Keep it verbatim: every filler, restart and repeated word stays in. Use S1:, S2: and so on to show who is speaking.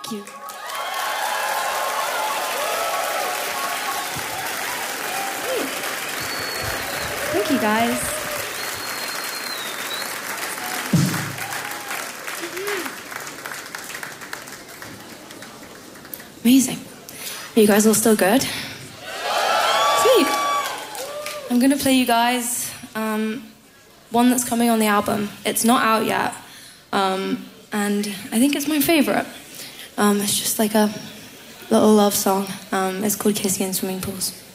S1: Thank you. Thank you, guys. Amazing. Are you guys all still good? Sweet. I'm gonna play you guys um, one that's coming on the album. It's not out yet, um, and I think it's my favorite. Um, it's just like a little love song. Um, it's called Kissing in Swimming Pools.